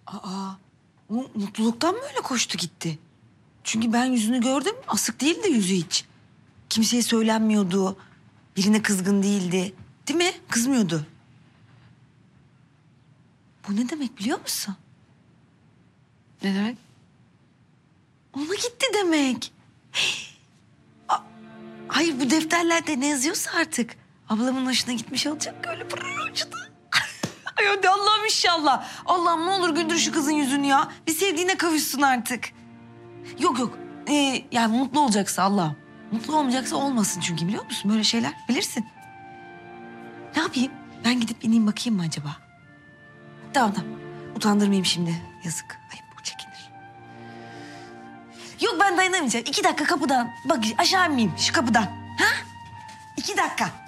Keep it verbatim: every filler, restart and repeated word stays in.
Aa, mu- mutluluktan mı öyle koştu gitti? Çünkü ben yüzünü gördüm, asık değildi yüzü hiç. Kimseye söylenmiyordu, birine kızgın değildi. Değil mi? Kızmıyordu. Bu ne demek biliyor musun? Ne demek? Ona gitti demek. A- Hayır, bu defterlerde ne yazıyorsa artık. Ablamın hoşuna gitmiş olacak, öyle pırrrr uçtu. Ay hadi Allah'ım inşallah. Allah'ım ne olur güldür şu kızın yüzünü ya. Bir sevdiğine kavuşsun artık. Yok yok. Ee, yani mutlu olacaksa Allah'ım. Mutlu olmayacaksa olmasın çünkü biliyor musun? Böyle şeyler bilirsin. Ne yapayım? Ben gidip ineyim bakayım mı acaba? Tamam tamam. Utandırmayayım şimdi. Yazık. Ayıp, bu çekinir. Yok ben dayanamayacağım. İki dakika kapıdan. Bak aşağı inmeyeyim şu kapıdan. Ha? İki dakika.